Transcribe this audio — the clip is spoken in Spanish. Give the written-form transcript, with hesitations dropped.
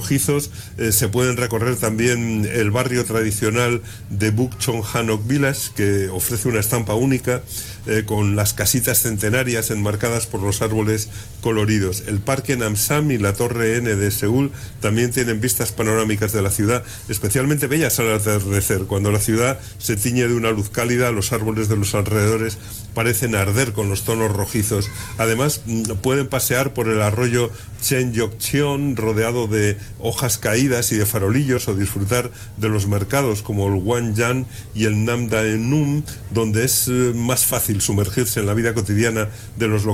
rojizos. Se pueden recorrer también el barrio tradicional de Bukchon Hanok Village, que ofrece una estampa única, con las casitas centenarias enmarcadas por los árboles coloridos. El Parque Namsam y la Torre N de Seúl también tienen vistas panorámicas de la ciudad, especialmente bellas al atardecer. Cuando la ciudad se tiñe de una luz cálida, los árboles de los alrededores parecen arder con los tonos rojizos. Además, pueden pasear por el arroyo Cheonggyecheon rodeado de hojas caídas y de farolillos, o disfrutar de los mercados como el Gwangjang y el Namdaemun, donde es más fácil sumergirse en la vida cotidiana de los locales